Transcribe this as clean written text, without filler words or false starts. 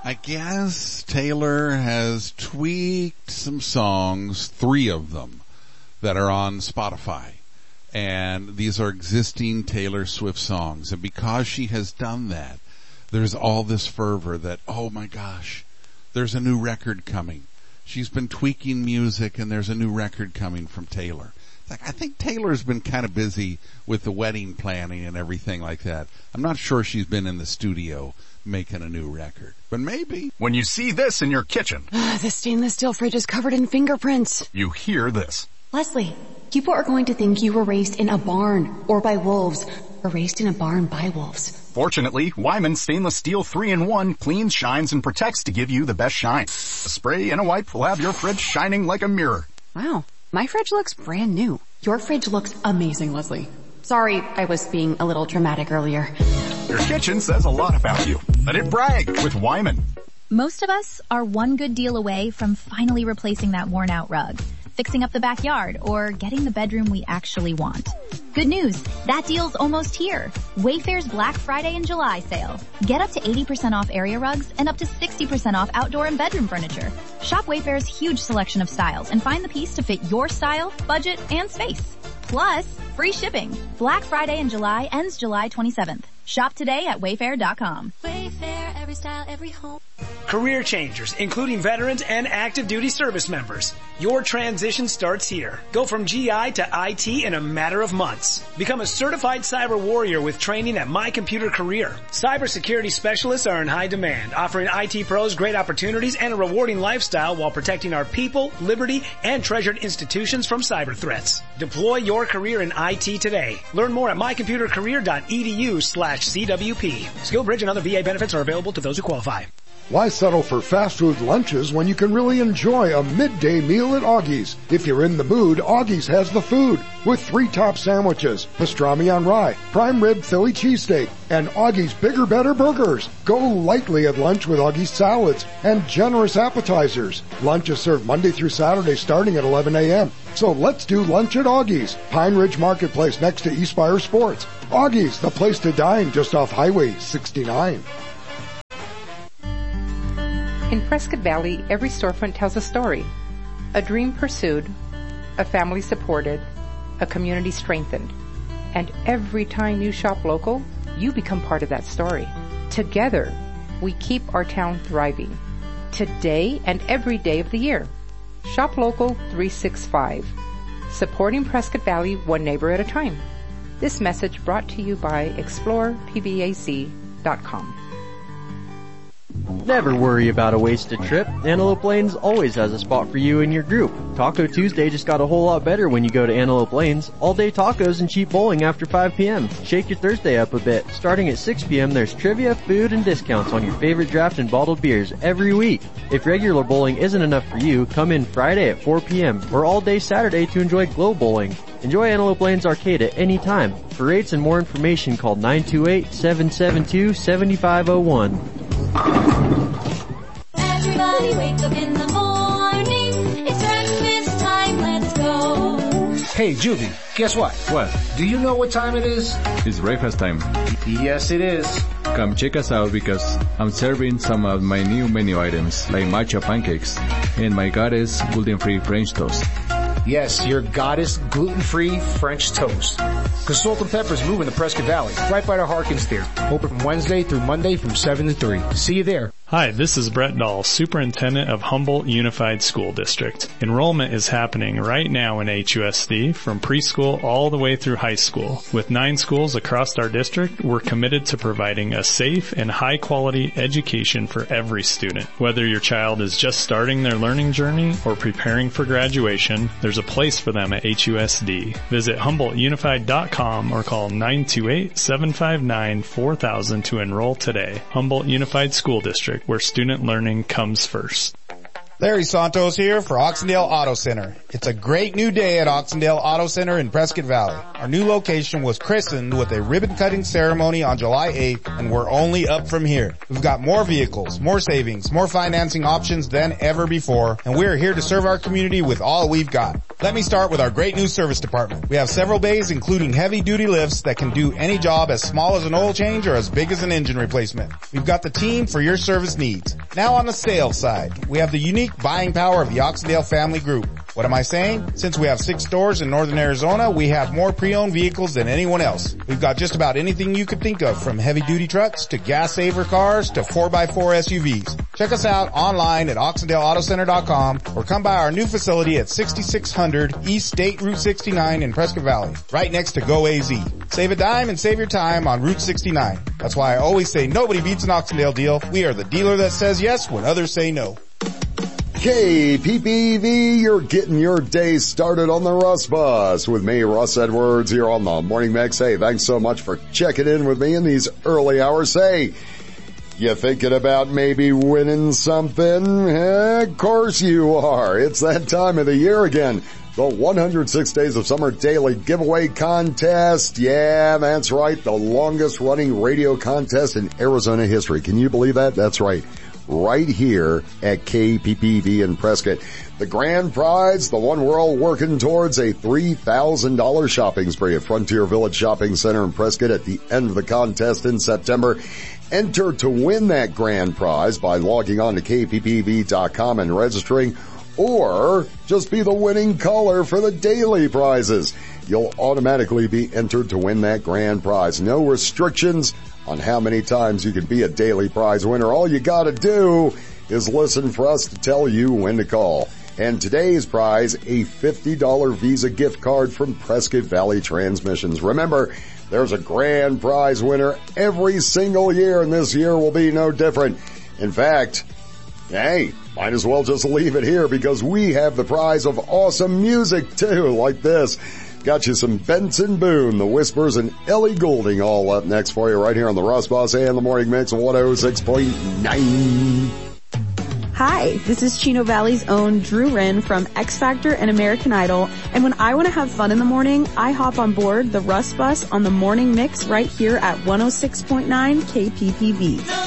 I guess Taylor has tweaked some songs, 3 of them, that are on Spotify. And these are existing Taylor Swift songs. And because she has done that, there's all this fervor that, oh my gosh, there's a new record coming. She's been tweaking music and there's a new record coming from Taylor. Like, I think Taylor's been kind of busy with the wedding planning and everything like that. I'm not sure she's been in the studio making a new record, but maybe. When you see this in your kitchen, the stainless steel fridge is covered in fingerprints. You hear this. Leslie, people are going to think you were raised in a barn or by wolves, or raised in a barn by wolves. Fortunately, Wyman Stainless Steel 3-in-1 cleans, shines, and protects to give you the best shine. A spray and a wipe will have your fridge shining like a mirror. Wow, my fridge looks brand new. Your fridge looks amazing, Leslie. Sorry, I was being a little dramatic earlier. Your kitchen says a lot about you. Let it brag with Wyman. Most of us are one good deal away from finally replacing that worn-out rug, fixing up the backyard, or getting the bedroom we actually want. Good news, that deal's almost here. Wayfair's Black Friday and July sale. Get up to 80% off area rugs and up to 60% off outdoor and bedroom furniture. Shop Wayfair's huge selection of styles and find the piece to fit your style, budget, and space. Plus, free shipping. Black Friday in July ends July 27th. Shop today at Wayfair.com. Wayfair, every style, every home. Career changers, including veterans and active duty service members. Your transition starts here. Go from GI to IT in a matter of months. Become a certified cyber warrior with training at My Computer Career. Cybersecurity specialists are in high demand, offering IT pros great opportunities and a rewarding lifestyle while protecting our people, liberty, and treasured institutions from cyber threats. Deploy your career in IT today. Learn more at mycomputercareer.edu/CWP. SkillBridge and other VA benefits are available to those who qualify. Why settle for fast food lunches when you can really enjoy a midday meal at Augie's? If you're in the mood, Augie's has the food with 3 top sandwiches, pastrami on rye, prime rib Philly cheesesteak, and Augie's Bigger Better burgers. Go lightly at lunch with Augie's salads and generous appetizers. Lunch is served Monday through Saturday starting at 11 a.m. So let's do lunch at Augie's, Pine Ridge Marketplace next to Eastspire Sports. Augie's, the place to dine just off Highway 69. In Prescott Valley, every storefront tells a story. A dream pursued, a family supported, a community strengthened. And every time you shop local, you become part of that story. Together, we keep our town thriving. Today and every day of the year. Shop Local 365. Supporting Prescott Valley one neighbor at a time. This message brought to you by ExplorePBAC.com. Never worry about a wasted trip. Antelope Lanes always has a spot for you and your group. Taco Tuesday just got a whole lot better when you go to Antelope Lanes. All-day tacos and cheap bowling after 5 p.m. Shake your Thursday up a bit. Starting at 6 p.m., there's trivia, food, and discounts on your favorite draft and bottled beers every week. If regular bowling isn't enough for you, come in Friday at 4 p.m. or all day Saturday to enjoy Glow Bowling. Enjoy Antelope Lanes Arcade at any time. For rates and more information, call 928-772-7501. Everybody wake up in the morning. It's breakfast time, let's go. Hey, Judy, guess what? What? Do you know what time it is? It's breakfast time. Yes, it is. Come check us out because I'm serving some of my new menu items like matcha pancakes and my goddess gluten-free French toast. Yes, your goddess gluten-free French toast. Because Salt and Pepper's moving to Prescott Valley, right by the Harkins Theater. Open from Wednesday through Monday from 7 to 3. See you there. Hi, this is Brett Dahl, Superintendent of Humboldt Unified School District. Enrollment is happening right now in HUSD from preschool all the way through high school. With 9 schools across our district, we're committed to providing a safe and high-quality education for every student. Whether your child is just starting their learning journey or preparing for graduation, there's a place for them at HUSD. Visit HumboldtUnified.com or call 928-759-4000 to enroll today. Humboldt Unified School District, where student learning comes first. Larry Santos here for Oxendale Auto Center. It's a great new day at Oxendale Auto Center in Prescott Valley. Our new location was christened with a ribbon cutting ceremony on July 8th, and we're only up from here. We've got more vehicles, more savings, more financing options than ever before, and we're here to serve our community with all we've got. Let me start with our great new service department. We have several bays including heavy duty lifts that can do any job as small as an oil change or as big as an engine replacement. We've got the team for your service needs. Now on the sales side, we have the unique buying power of the Oxendale Family Group. What am I saying? Since we have 6 stores in northern Arizona, we have more pre-owned vehicles than anyone else. We've got just about anything you could think of, from heavy-duty trucks to gas-saver cars to 4x4 SUVs. Check us out online at OxendaleAutoCenter.com or come by our new facility at 6600 East State Route 69 in Prescott Valley, right next to Go AZ. Save a dime and save your time on Route 69. That's why I always say nobody beats an Oxendale deal. We are the dealer that says yes when others say no. KPPV, you're getting your day started on the Russ Bus with me, Russ Edwards, here on the Morning Mix. Hey, thanks so much for checking in with me in these early hours. Hey, you thinking about maybe winning something? Of course you are. It's that time of the year again. The 106 Days of Summer Daily Giveaway Contest. Yeah, that's right. The longest running radio contest in Arizona history. Can you believe that? That's right. Right here at KPPV in Prescott. The grand prize, the one we're all working towards, a $3,000 shopping spree at Frontier Village Shopping Center in Prescott at the end of the contest in September. Enter to win that grand prize by logging on to kppv.com and registering, or just be the winning caller for the daily prizes. You'll automatically be entered to win that grand prize. No restrictions on how many times you can be a daily prize winner. All you gotta do is listen for us to tell you when to call. And today's prize, a $50 Visa gift card from Prescott Valley Transmissions. Remember, there's a grand prize winner every single year, and this year will be no different. In fact, hey, might as well just leave it here because we have the prize of awesome music too, like this. Got you some Benson Boone, The Whispers, and Ellie Goulding all up next for you right here on the Russ Bus and the Morning Mix of 106.9. Hi, this is Chino Valley's own Drew Wren from X Factor and American Idol. And when I want to have fun in the morning, I hop on board the Russ Bus on the Morning Mix right here at 106.9 KPPV.